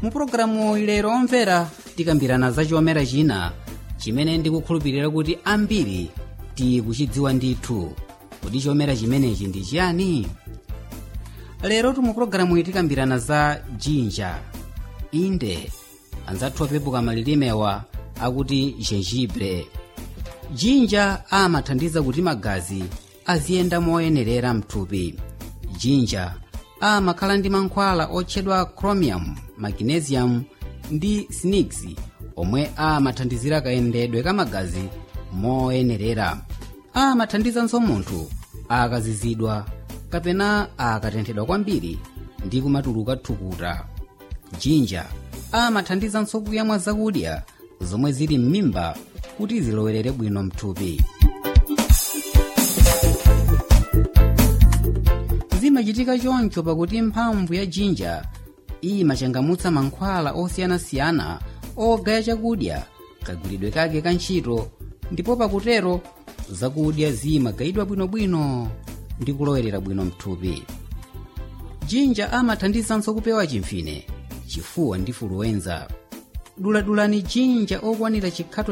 Mu programu ilero omvera tikambirana za chomera china chimene ndikukhulupirira kuti ambiri tikuchidziwa ndithu. Kodi chomera chimenechi ndi chiyani? Lero mu programu tikambirana za jinja. Inde anzathu opepuka malilimewa akuti gingembre. Jinja amathandiza kuti magazi aziyenda moyenerera mthupi. Jinja amakhala ndi mankhwala otchedwa chromium, magnesium ndi zinc omwe amathandizira kayendedwe ka magazi moyenerera. Amathandizanso munthu akazizidwa kapena akatenthedwa kwambiri ndi kumatuluka thukuta. Jinja amathandizanso kuyamwa zakudya zomwe zili m'mimba kuti zilowerere bwino mthupi. Zimachitika choncho pakuti mphamvu ya jinja imachangamutsa mankhwala osiyanasiyana ogaya chakudya kagwiridwe kake ka ntchito, ndipo pakutero zakudya zimagayidwa bwinobwino ndi kulowerera bwino mthupi. Jinja amathandizanso kupewa chimfine, chifuwa ndi fuluwenza. Duladulani jinja okwanira chikhato